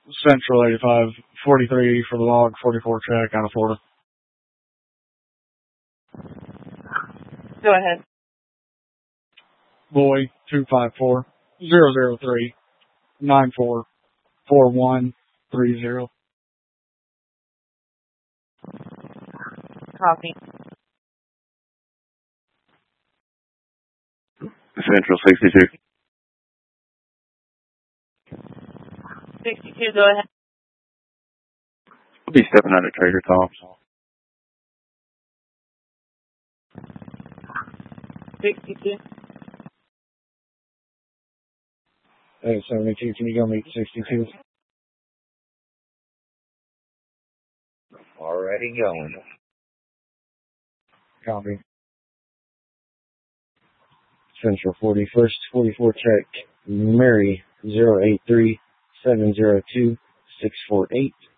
Central 85, 43 for the log, 44 check out of Florida. Go ahead. Boy 254 003 944130. Copy. Central 62. 62, go ahead. I'll be stepping out of Trader Tom's. 62. Hey, 72, can you go meet 62? Already going. Copy. Central 41st, 44 check, Mary 083 702 648.